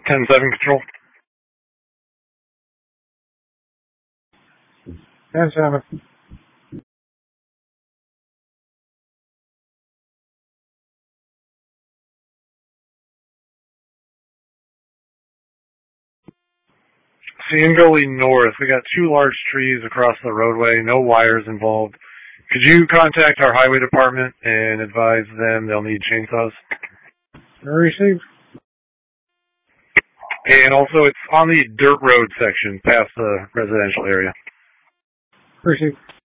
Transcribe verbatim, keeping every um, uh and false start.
ten seven control. ten seven. Seeing Gully North, we got two large trees across the roadway, no wires involved. Could you contact our highway department and advise them they'll need chainsaws? Received. And also, it's on the dirt road section past the residential area. Received.